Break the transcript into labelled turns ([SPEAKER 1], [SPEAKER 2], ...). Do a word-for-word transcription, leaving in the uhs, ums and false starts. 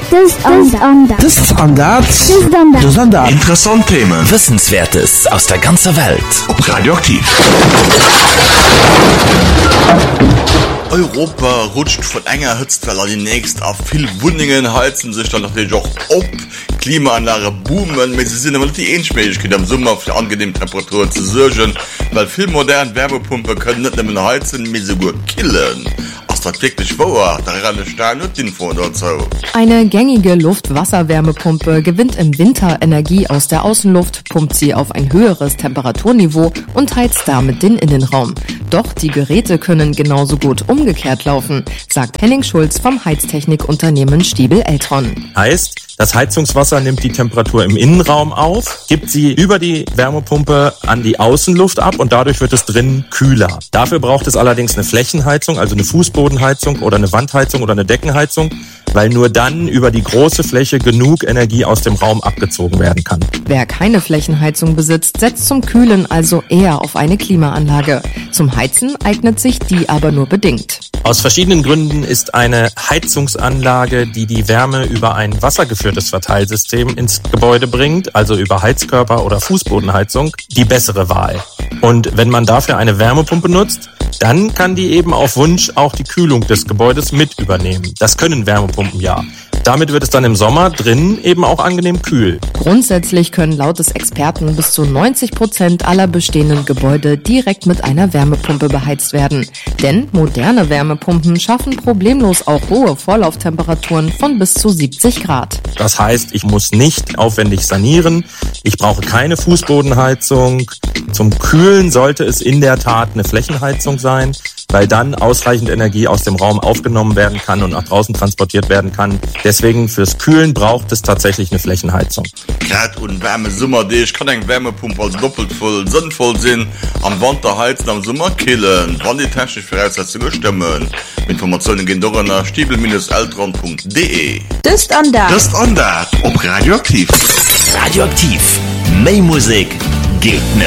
[SPEAKER 1] Interessant Themen, Wissenswertes aus der ganzen Welt. Ob Radioaktiv. Europa rutscht von enger Hitzwelle die nächst auf viel Wundungen heizen sich dann natürlich auch ob Klimaanlage boomen mit sie sind immer die Ähnlichkeit am Sommer auf die angenehmen Temperaturen zu sorgen, weil viel moderne Wärmepumpe können nicht mehr heizen, mit sogar killen. Wirklich vor,
[SPEAKER 2] Eine gängige Luft-Wasser-Wärmepumpe gewinnt im Winter Energie aus der Außenluft, pumpt sie auf ein höheres Temperaturniveau und heizt damit den Innenraum. Doch die Geräte können genauso gut umgekehrt laufen, sagt Henning Schulz vom Heiztechnikunternehmen Stiebel-Eltron.
[SPEAKER 3] Heißt, das Heizungswasser nimmt die Temperatur im Innenraum auf, gibt sie über die Wärmepumpe an die Außenluft ab und dadurch wird es drinnen kühler. Dafür braucht es allerdings eine Flächenheizung, also eine Fußbodenheizung oder eine Wandheizung oder eine Deckenheizung, weil nur dann über die große Fläche genug Energie aus dem Raum abgezogen werden kann.
[SPEAKER 2] Wer keine Flächenheizung besitzt, setzt zum Kühlen also eher auf eine Klimaanlage. Zum Heizen eignet sich die aber nur bedingt.
[SPEAKER 3] Aus verschiedenen Gründen ist eine Heizungsanlage, die die Wärme über ein wassergeführtes Verteilsystem ins Gebäude bringt, also über Heizkörper oder Fußbodenheizung, die bessere Wahl. Und wenn man dafür eine Wärmepumpe nutzt, dann kann die eben auf Wunsch auch die Kühlung des Gebäudes mit übernehmen. Das können Wärmepumpen ja. Damit wird es dann im Sommer drinnen eben auch angenehm kühl.
[SPEAKER 2] Grundsätzlich können laut des Experten bis zu neunzig Prozent aller bestehenden Gebäude direkt mit einer Wärmepumpe beheizt werden. Denn moderne Wärmepumpen schaffen problemlos auch hohe Vorlauftemperaturen von bis zu siebzig Grad.
[SPEAKER 3] Das heißt, ich muss nicht aufwendig sanieren, ich brauche keine Fußbodenheizung. Zum Kühlen sollte es in der Tat eine Flächenheizung sein, weil dann ausreichend Energie aus dem Raum aufgenommen werden kann und nach draußen transportiert werden kann. Deswegen fürs Kühlen braucht es tatsächlich eine Flächenheizung.
[SPEAKER 1] Gerade und warme Sommer, die ich kann eine Wärmepumpe als doppelt voll sinnvoll sehen, am Winter heizen, am Sommer killen, wann die technische Voraussetzungen stimmen. Informationen gehen durch nach stiebel Bindestrich eltron punkt de.
[SPEAKER 4] Das ist anders.
[SPEAKER 1] Das ist anders. Ob Radioaktiv.
[SPEAKER 5] Radioaktiv. Mehr Musik geht nicht.